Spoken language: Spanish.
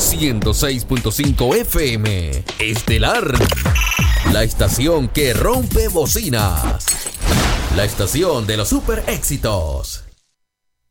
106.5 FM. Estelar. La estación que rompe bocinas. La estación de los super éxitos.